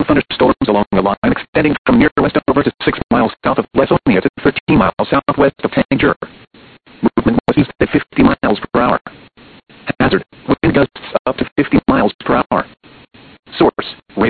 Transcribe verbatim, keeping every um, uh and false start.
thunderstorms along a line extending from near Westover to six miles south of Lasonia to thirteen miles southwest of Tangier. Movement was east at fifty miles per hour. Hazard, wind gusts up to fifty miles per hour.